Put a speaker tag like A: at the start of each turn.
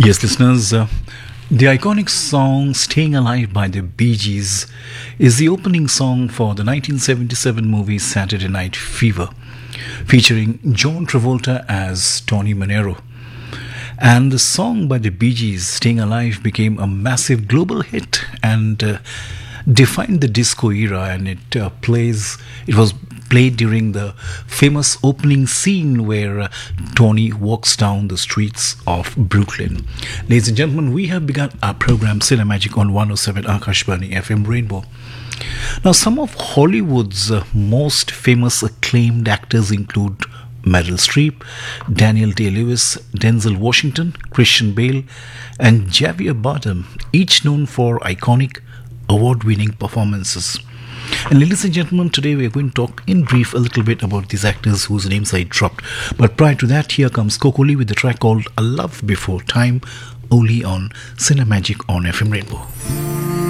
A: Yes, listeners, the iconic song Staying Alive by the Bee Gees is the opening song for the 1977 movie Saturday Night Fever, featuring John Travolta as Tony Manero. And the song by the Bee Gees, Staying Alive, became a massive global hit and defined the disco era. And it was played during the famous opening scene where Tony walks down the streets of Brooklyn. Ladies and gentlemen, we have begun our program Cinemagic on 107 Akashvani FM Rainbow. Now, some of Hollywood's most famous acclaimed actors include Meryl Streep, Daniel Day-Lewis, Denzel Washington, Christian Bale, and Javier Bardem, each known for iconic, award-winning performances. And ladies and gentlemen, today we are going to talk in brief a little bit about these actors whose names I dropped. But prior to that, here comes Kokoli with a track called A Love Before Time, only on Cinemagic on FM Rainbow.